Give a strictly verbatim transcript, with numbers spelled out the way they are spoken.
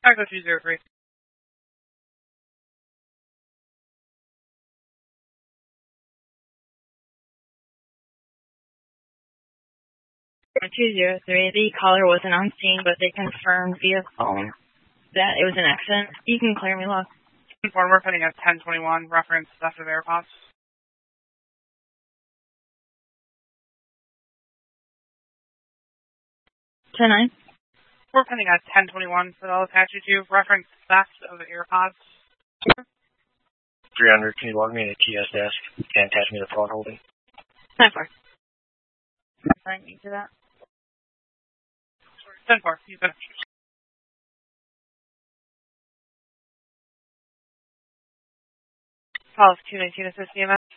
Echo two zero three. two zero three, the caller wasn't on scene, but they confirmed via phone that it was an accident. You can clear me, log. Inform we're putting at ten twenty-one, reference theft of AirPods. ten nine? We're putting at ten twenty-one for the Apache two, reference theft of AirPods. three hundred, can you log me in a T S desk and attach me to fraud holding? ten four. Assign me to that. ten four, you can. Call two nineteen assist E M S.